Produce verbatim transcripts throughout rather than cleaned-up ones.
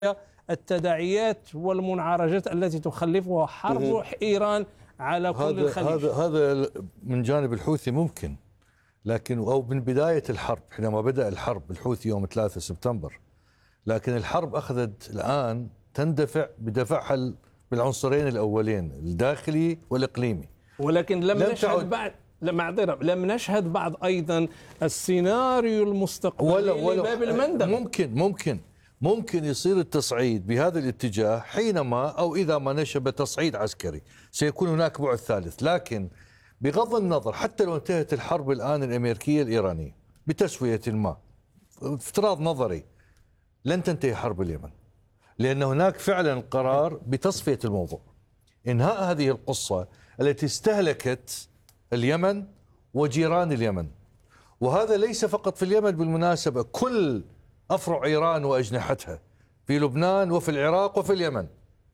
التداعيات والمنعرجات التي تخلفها حرب إيران على كل هذا الخليج. هذا هذا من جانب الحوثي ممكن، لكن أو من بداية الحرب حينما بدأ الحرب الحوثي يوم ثلاثة سبتمبر، لكن الحرب أخذت الآن تندفع بدفعها بالعنصرين الأولين الداخلي والإقليمي، ولكن لم, لم نشهد بعد معذرة لم نشهد بعد أيضا السيناريو المستقبلي لباب المندب. ممكن ممكن ممكن يصير التصعيد بهذا الاتجاه حينما أو إذا ما نشب تصعيد عسكري، سيكون هناك بعد ثالث. لكن بغض النظر حتى لو انتهت الحرب الآن الأمريكية الإيرانية بتسوية ما، افتراض نظري، لن تنتهي حرب اليمن، لأن هناك فعلا قرار بتصفية الموضوع، إنهاء هذه القصة التي استهلكت اليمن وجيران اليمن. وهذا ليس فقط في اليمن بالمناسبة، كل أفرع إيران وأجنحتها في لبنان وفي العراق وفي اليمن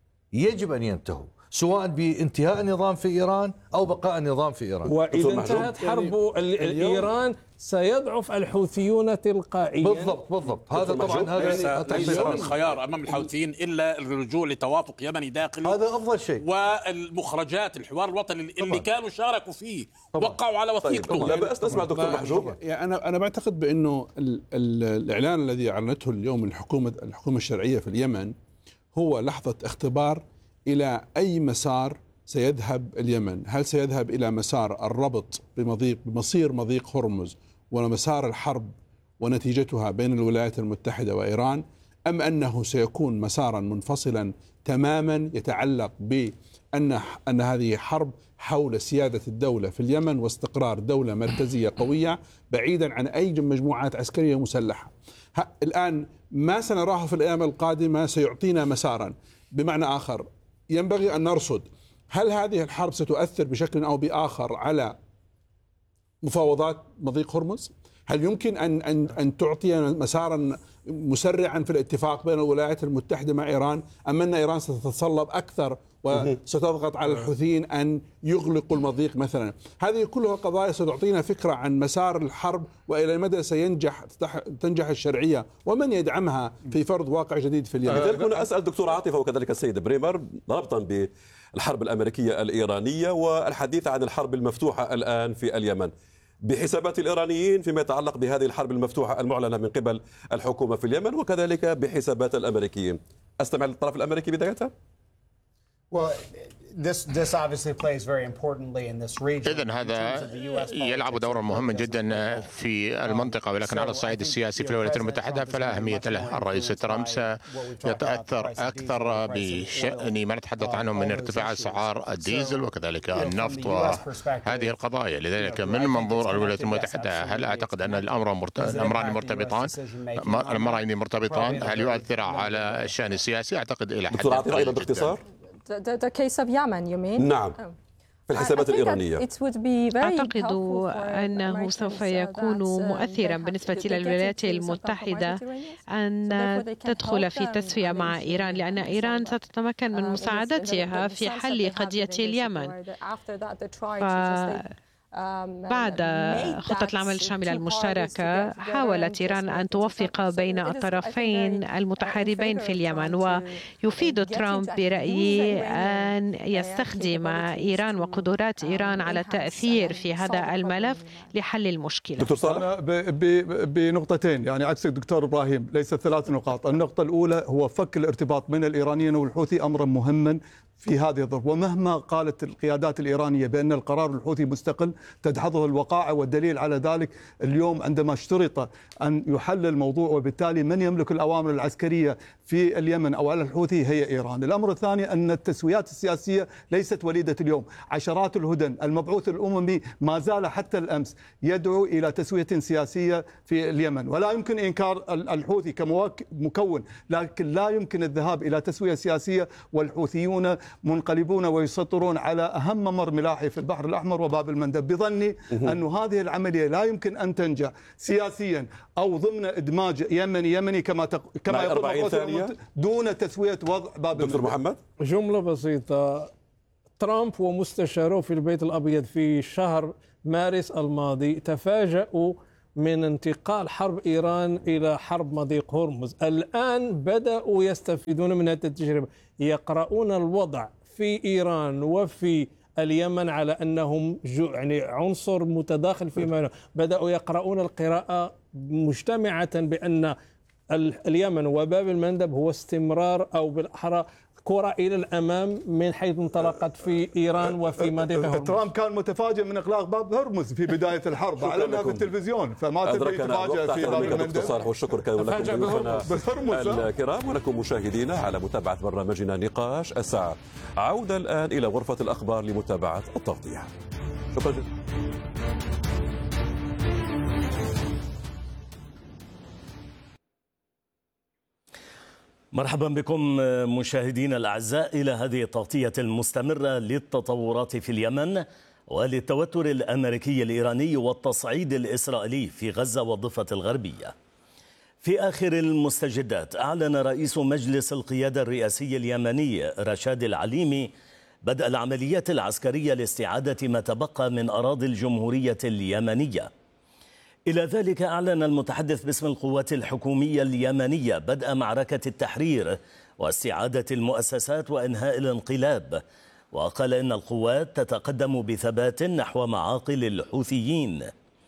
يجب أن ينتهوا، سواء بانتهاء النظام في إيران أو بقاء النظام في إيران. وإذا انتهت حرب يعني إيران سيضعف الحوثيون تلقائيا. بالضبط بالضبط. هذا طبعا هذا ليس الخيار أمام الحوثيين إلا الرجوع لتوافق يمني داخلي، هذا أفضل شيء. والمخرجات الحوار الوطني اللي طبعا كانوا شاركوا فيه طبعا وقعوا على وثيقته. طيب. لا بأس نسمع دكتور محجوب. يعني أنا أنا بعتقد بأنه ال ال الإعلان الذي أعلنته اليوم الحكومة الحكومة الشرعية في اليمن هو لحظة اختبار إلى أي مسار سيذهب اليمن. هل سيذهب إلى مسار الربط بمضيق بمصير مضيق هرمز ومسار الحرب ونتيجتها بين الولايات المتحدة وإيران، أم أنه سيكون مسارا منفصلا تماما يتعلق بأن أن هذه حرب حول سيادة الدولة في اليمن واستقرار دولة مركزية قوية بعيدا عن أي مجموعات عسكرية مسلحة. الآن ما سنراه في الأيام القادمة سيعطينا مسارا. بمعنى آخر ينبغي أن نرصد هل هذه الحرب ستؤثر بشكل أو بآخر على مفاوضات مضيق هرمز؟ هل يمكن أن أن أن تعطي مسارا مسرعا في الاتفاق بين الولايات المتحدة مع إيران، أم أن إيران ستتصلب أكثر وستضغط على الحوثيين أن يغلقوا المضيق مثلا؟ هذه كلها قضايا ستعطينا فكرة عن مسار الحرب وإلى مدى سينجح تنجح الشرعية ومن يدعمها في فرض واقع جديد في اليمن. لذلك هنا أسأل دكتور عاطفة وكذلك السيد بريمر ربطا بالحرب الأمريكية الإيرانية والحديث عن الحرب المفتوحة الآن في اليمن، بحسابات الإيرانيين فيما يتعلق بهذه الحرب المفتوحة المعلنة من قبل الحكومة في اليمن، وكذلك بحسابات الأمريكيين. أستمع للطرف الأمريكي بداية. إذن هذا يلعب دورا مهما جدا في المنطقة، ولكن على الصعيد السياسي في الولايات المتحدة فلا أهمية له. الرئيس ترامب سيتأثر أكثر بشأن ما نتحدث عنه من ارتفاع أسعار الديزل وكذلك النفط وهذه القضايا. لذلك من منظور الولايات المتحدة هل أعتقد أن الأمر مرت... الأمران مرتبطان الأمرين مرتبطان هل يؤثر على الشأن السياسي؟ أعتقد إلى حد أيضا باختصار. The, the case of Yemen, you mean? نعم. في الحسابات الإيرانية أعتقد أنه سوف يكون مؤثرا بالنسبة للولايات المتحدة أن تدخل في تسوية مع إيران، لأن إيران ستتمكن من مساعدتها في حل قضية اليمن. بعد خطة العمل الشاملة المشتركة حاولت إيران أن توفق بين الطرفين المتحاربين في اليمن، ويفيد ترامب برأيي أن يستخدم إيران وقدرات إيران على التأثير في هذا الملف لحل المشكلة. دكتور صالح بنقطتين، يعني عكس الدكتور إبراهيم، ليس ثلاث نقاط. النقطة الأولى هو فك الارتباط بين الإيرانيين والحوثي أمرا مهما في هذه الظروف، ومهما قالت القيادات الإيرانية بأن القرار الحوثي مستقل تدحضه الوقائع، والدليل على ذلك اليوم عندما اشترط أن يحل الموضوع وبالتالي من يملك الأوامر العسكرية في اليمن أو على الحوثي هي إيران. الأمر الثاني أن التسويات السياسية ليست وليدة اليوم. عشرات الهدن المبعوث الأممي ما زال حتى الأمس يدعو إلى تسوية سياسية في اليمن، ولا يمكن إنكار الحوثي كمكون، لكن لا يمكن الذهاب إلى تسوية سياسية والحوثيون منقلبون ويسيطرون على أهم ممر ملاحي في البحر الأحمر وباب المندب. بظني أن هذه العملية لا يمكن أن تنجح سياسيا أو ضمن إدماج يمني يمني كما تق... كما يقول دون تسوية وضع باب دكتور محمد. جملة بسيطة، ترامب ومستشاره في البيت الأبيض في شهر مارس الماضي تفاجؤوا من انتقال حرب إيران إلى حرب مضيق هرمز. الآن بدأوا يستفيدون من هذه التجربة، يقرؤون الوضع في إيران وفي اليمن على أنهم يعني عنصر متداخل فيما بدأوا يقرؤون القراءة مجتمعة بأن اليمن وباب المندب هو استمرار أو بالأحرى كرة إلى الأمام من حيث انطلقت في إيران وفي مضيق هرمز. ترامب كان متفاجئ من إغلاق باب هرمز في بداية الحرب، أعلنها في التلفزيون، فما تبي يتفاجئ في باب المندب. صالح، والشكر كان لكم ضيوفنا الكرام ولكم مشاهدينا على متابعة برنامجنا نقاش الساعة. عودة الآن إلى غرفة الأخبار لمتابعة التغطية. شكرا جزيلا. مرحبا بكم مشاهدينا الأعزاء إلى هذه التغطية المستمرة للتطورات في اليمن وللتوتر الأمريكي الإيراني والتصعيد الإسرائيلي في غزة والضفة الغربية. في آخر المستجدات أعلن رئيس مجلس القيادة الرئاسي اليمني رشاد العليمي بدء العمليات العسكرية لاستعادة ما تبقى من أراضي الجمهورية اليمنية. إلى ذلك أعلن المتحدث باسم القوات الحكومية اليمنية بدء معركة التحرير واستعادة المؤسسات وإنهاء الانقلاب، وقال إن القوات تتقدم بثبات نحو معاقل الحوثيين.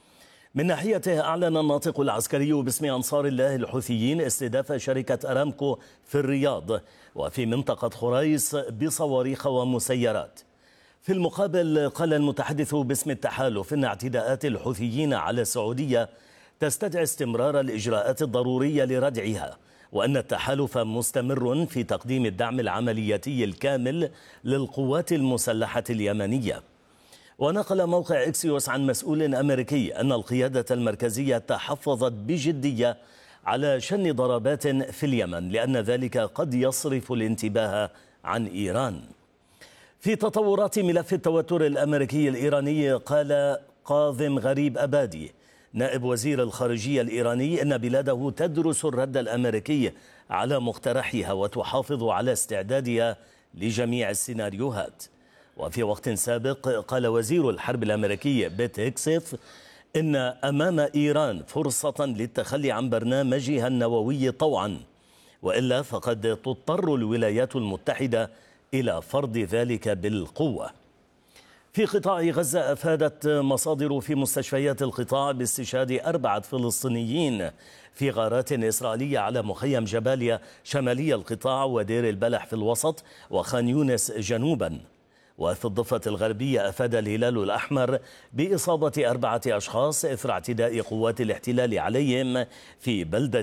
من ناحيته أعلن الناطق العسكري باسم أنصار الله الحوثيين استهداف شركة أرامكو في الرياض وفي منطقة خريص بصواريخ ومسيرات. في المقابل قال المتحدث باسم التحالف إن اعتداءات الحوثيين على السعودية تستدعي استمرار الإجراءات الضرورية لردعها، وأن التحالف مستمر في تقديم الدعم العملياتي الكامل للقوات المسلحة اليمنية. ونقل موقع إكسيوس عن مسؤول أمريكي أن القيادة المركزية تحفظت بجدية على شن ضربات في اليمن لأن ذلك قد يصرف الانتباه عن إيران. في تطورات ملف التوتر الأمريكي الإيراني قال قاظم غريب أبادي نائب وزير الخارجية الإيراني إن بلاده تدرس الرد الأمريكي على مقترحها وتحافظ على استعدادها لجميع السيناريوهات. وفي وقت سابق قال وزير الحرب الأمريكي بيت هيكسيف إن أمام إيران فرصة للتخلي عن برنامجها النووي طوعا، وإلا فقد تضطر الولايات المتحدة إلى فرض ذلك بالقوة. في قطاع غزة أفادت مصادر في مستشفيات القطاع باستشهاد أربعة فلسطينيين في غارات إسرائيلية على مخيم جباليا شمالي القطاع ودير البلح في الوسط وخان يونس جنوبا. وفي الضفة الغربية أفاد الهلال الأحمر بإصابة أربعة أشخاص إثر اعتداء قوات الاحتلال عليهم في بلدة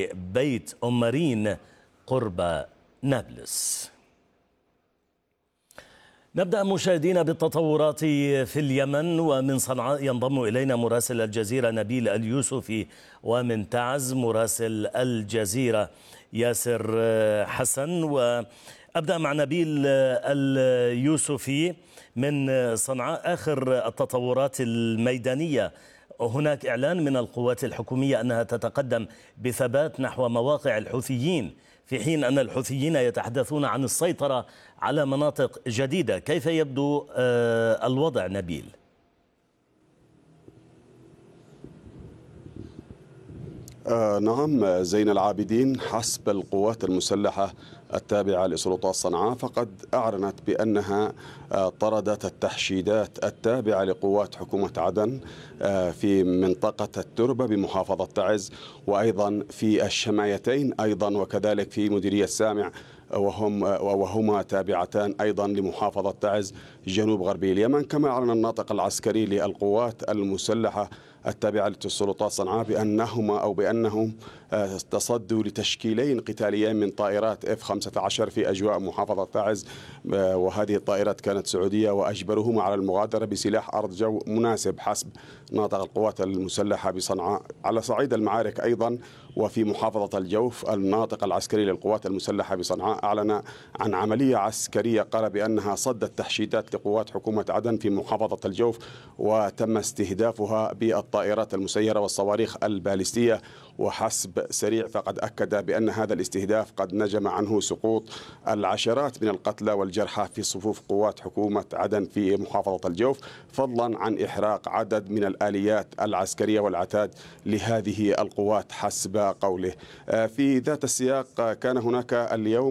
بيت أمرين قرب نابلس. نبدأ مشاهدينا بالتطورات في اليمن، ومن صنعاء ينضم إلينا مراسل الجزيرة نبيل اليوسفي، ومن تعز مراسل الجزيرة ياسر حسن. وأبدأ مع نبيل اليوسفي من صنعاء. آخر التطورات الميدانية، هناك إعلان من القوات الحكومية أنها تتقدم بثبات نحو مواقع الحوثيين، في حين أن الحوثيين يتحدثون عن السيطرة على مناطق جديدة. كيف يبدو الوضع نبيل؟ آه نعم زين العابدين، حسب القوات المسلحة التابعة لسلطات صنعاء فقد أعلنت بأنها طردت التحشيدات التابعة لقوات حكومة عدن في منطقة التربة بمحافظة تعز، وأيضا في الشمايتين أيضا، وكذلك في مديرية سامع وهم وهما تابعتان أيضا لمحافظة تعز جنوب غربي اليمن. كما أعلن الناطق العسكري للقوات المسلحة التابعة للسلطات صنعاء بأنهما أو بأنهم تصدوا لتشكيلين قتاليين من طائرات إف خمسة عشر في أجواء محافظة تعز، وهذه الطائرات كانت سعودية، وأجبروهما على المغادرة بسلاح أرض جو مناسب حسب ناطق القوات المسلحة بصنعاء. على صعيد المعارك أيضا وفي محافظة الجوف، الناطق العسكري للقوات المسلحة بصنعاء أعلن عن عملية عسكرية قال بأنها صدت تحشيدات لقوات حكومة عدن في محافظة الجوف، وتم استهدافها بالطائرات المسيرة والصواريخ البالستية. وحسب بحسب سريع فقد أكد بأن هذا الاستهداف قد نجم عنه سقوط العشرات من القتلى والجرحى في صفوف قوات حكومة عدن في محافظة الجوف، فضلا عن إحراق عدد من الآليات العسكرية والعتاد لهذه القوات حسب قوله. في ذات السياق كان هناك اليوم